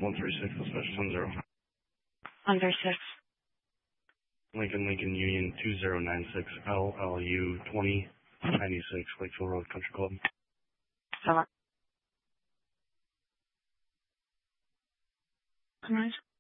136, dispatch 10. Under 6. Lincoln Union 2096 LLU 2096 Lakeville Road Country Club. 7. Right.